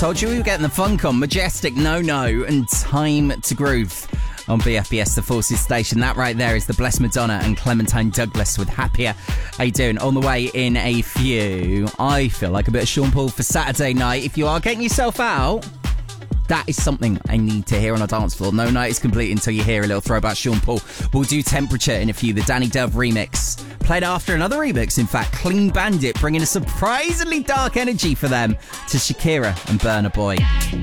Told you we were getting the funk on. Majestic, No No, and Time to Groove on BFBS, the Forces station. That right there is the Blessed Madonna and Clementine Douglas with Happier. How you doing? On the way in a few, I feel like a bit of Sean Paul for Saturday night. If you are getting yourself out, that is something I need to hear on a dance floor. No night is complete until you hear a little throwback Sean Paul. We'll do Temperature in a few, the Danny Dove remix. Played after another remix, in fact, Clean Bandit, bringing a surprisingly dark energy for them to Shakira and Burna Boy.